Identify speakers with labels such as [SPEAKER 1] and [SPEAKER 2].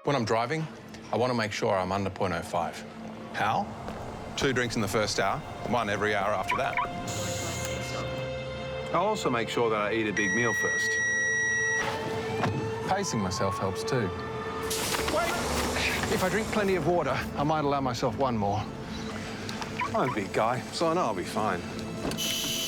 [SPEAKER 1] When I'm driving, I want to make sure I'm under 0.05. How? 2 drinks in the first hour, 1 every hour after that. I'll also make sure that I eat a big meal first. Pacing myself helps too. Wait! If I drink plenty of water, I might allow myself 1 more. I'm a big guy, so I know I'll be fine.